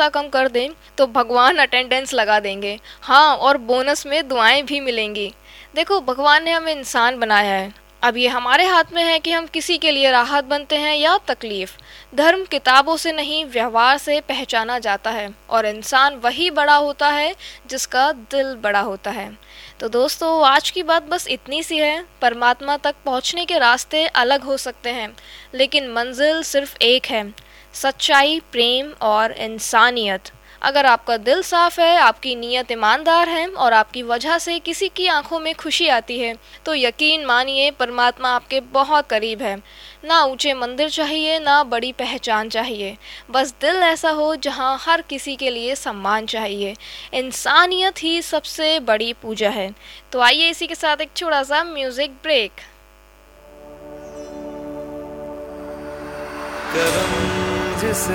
गुस्सा कम कर दें तो भगवान अटेंडेंस लगा देंगे। हाँ, और बोनस में दुआएं भी मिलेंगी। देखो, भगवान ने हमें इंसान बनाया है। अब ये हमारे हाथ में है कि हम किसी के लिए राहत बनते हैं या तकलीफ। धर्म किताबों से नहीं, व्यवहार से पहचाना जाता है, और इंसान वही बड़ा होता है जिसका दिल बड़ा होता है। तो दोस्तों, आज की बात बस इतनी सी है। परमात्मा तक पहुंचने के रास्ते अलग हो सकते हैं, लेकिन मंजिल सिर्फ एक है: सच्चाई, प्रेम और इंसानियत। अगर आपका दिल साफ है, आपकी नीयत ईमानदार है और आपकी वजह से किसी की आंखों में खुशी आती है, तो यकीन मानिए परमात्मा आपके बहुत करीब है। ना ऊंचे मंदिर चाहिए, ना बड़ी पहचान चाहिए, बस दिल ऐसा हो जहां हर किसी के लिए सम्मान चाहिए। इंसानियत ही सबसे बड़ी पूजा है। तो आइए इसी के साथ एक छोटा सा म्यूजिक ब्रेक।